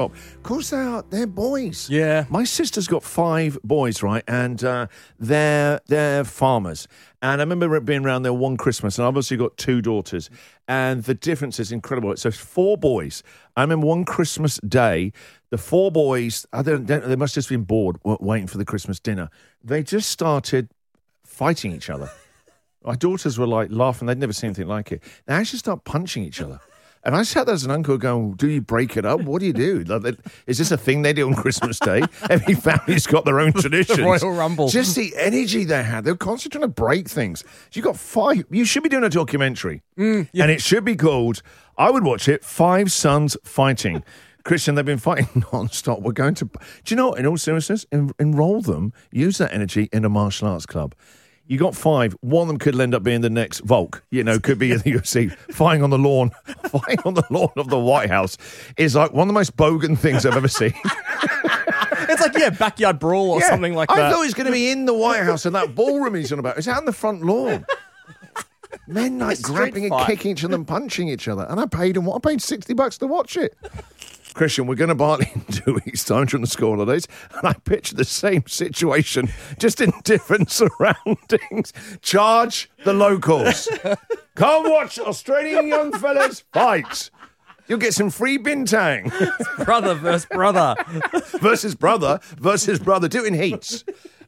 Of course they are. They're boys. Yeah. My sister's got 5 boys, right? And they're farmers. And I remember being around there one Christmas, and I've obviously got 2 daughters. And the difference is incredible. So 4 boys. I remember one Christmas day, the 4 boys, they must have just been bored waiting for the Christmas dinner. They just started fighting each other. My daughters were like laughing. They'd never seen anything like it. They actually start punching each other. And I sat there as an uncle going, do you break it up? What do you do? Like, is this a thing they do on Christmas Day? Every family's got their own traditions. The Royal Rumble. Just the energy they had. They were constantly trying to break things. You got 5. You should be doing a documentary. Yeah. And it should be called, I would watch it, 5 Sons Fighting. Christian, they've been fighting non-stop. We're going to, do you know what, in all seriousness, enroll them, use that energy in a martial arts club. You got 5. One of them could end up being the next Volk. You know, could be in the UFC. Fighting on the lawn of the White House is like one of the most bogan things I've ever seen. It's like, backyard brawl or something like that. I thought he was going to be in the White House and that ballroom he's on about. It's out on the front lawn. Men like grabbing and kicking each other and punching each other. And I paid $60 to watch it. Christian, we're going to Bali in 2 weeks' time during the school holidays, and I picture the same situation, just in different surroundings. Charge the locals. Come watch Australian young fellas fight. You'll get some free bintang. Brother versus brother. versus brother. Do it in heats.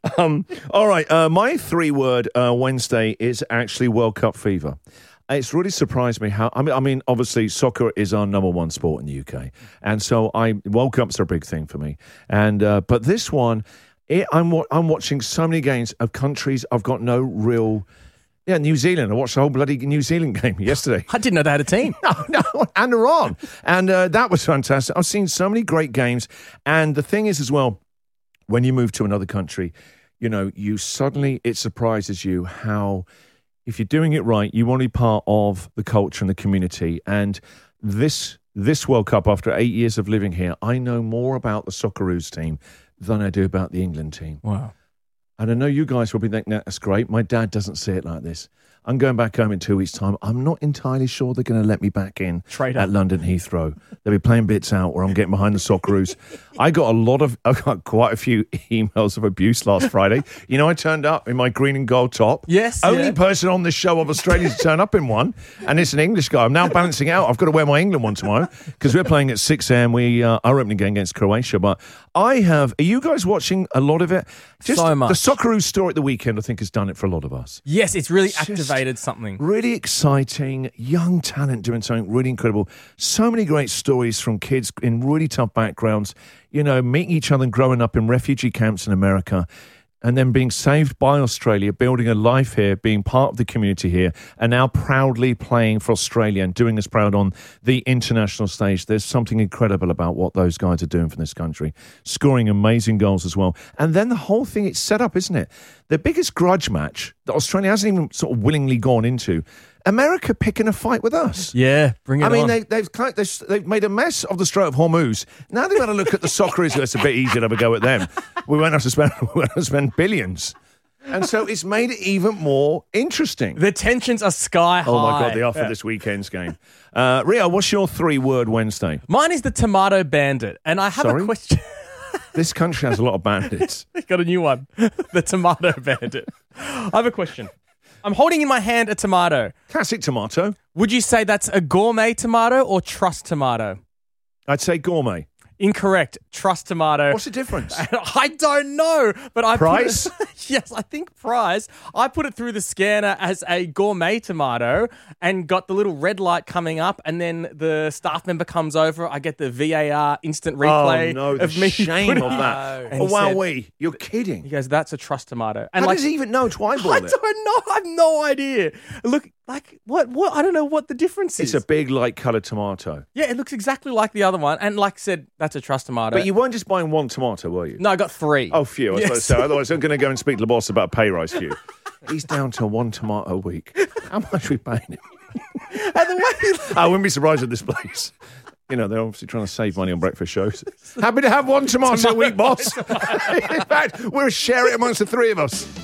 All right, my 3-word Wednesday is actually World Cup fever. It's really surprised me how. I mean, obviously, soccer is our number 1 sport in the UK, and so World Cups are a big thing for me. And but this one, I'm watching so many games of countries I've got no real. Yeah, New Zealand. I watched the whole bloody New Zealand game yesterday. I didn't know they had a team. No, and Iran, and that was fantastic. I've seen so many great games, and the thing is as well, when you move to another country, you know, it surprises you how. If you're doing it right, you want to be part of the culture and the community. And this World Cup, after 8 years of living here, I know more about the Socceroos team than I do about the England team. Wow. And I know you guys will be thinking, that's great. My dad doesn't see it like this. I'm going back home in 2 weeks' time. I'm not entirely sure they're going to let me back in at London Heathrow. They'll be playing bits out where I'm getting behind the Socceroos. I got quite a few emails of abuse last Friday. You know, I turned up in my green and gold top. Yes. Only person on this show of Australians to turn up in one. And it's an English guy. I'm now balancing out. I've got to wear my England one tomorrow because we're playing at 6 a.m. We are opening game against Croatia. But are you guys watching a lot of it? Just so much. The Socceroos story at the weekend, I think, has done it for a lot of us. Yes, it's really activated something. Really exciting, young talent doing something really incredible. So many great stories from kids in really tough backgrounds, you know, meeting each other and growing up in refugee camps in America. And then being saved by Australia, building a life here, being part of the community here, and now proudly playing for Australia and doing us proud on the international stage. There's something incredible about what those guys are doing for this country, scoring amazing goals as well. And then the whole thing, it's set up, isn't it? The biggest grudge match that Australia hasn't even sort of willingly gone into, America picking a fight with us. Yeah, bring it on. I mean, they've made a mess of the Strait of Hormuz. Now they've got to look at the Socceroos. It's a bit easier to have a go at them. We won't have to spend billions. And so it's made it even more interesting. The tensions are sky high. Oh, my God, they are for this weekend's game. Rio, what's your 3-word Wednesday? Mine is the Tomato Bandit. And I have a question. This country has a lot of bandits. Got a new one. The Tomato Bandit. I have a question. I'm holding in my hand a tomato. Classic tomato. Would you say that's a gourmet tomato or trust tomato? I'd say gourmet. Incorrect. Trust tomato. What's the difference? I don't know, but I Price? Yes, I think price. I put it through the scanner as a gourmet tomato and got the little red light coming up, and then the staff member comes over. I get the VAR instant replay. Oh no, the of me shame of that! And Oh wow, you're kidding. He goes, "That's a trust tomato." And how does he even know to eyeball I it? don't know. I have no idea. Look, like what? I don't know what the difference is. It's a big, light-coloured tomato. Yeah, it looks exactly like the other one, and like I said, that's a trust tomato. But you weren't just buying one tomato, were you? No, I got 3. Oh, phew. I was about to say, otherwise I'm going to go and speak to the boss about a pay rise for you. He's down to 1 tomato a week. How much are we paying him? And the way I wouldn't be surprised at this place. You know, they're obviously trying to save money on breakfast shows. Happy to have 1 tomato a week, boss. In fact, we'll share it amongst the 3 of us.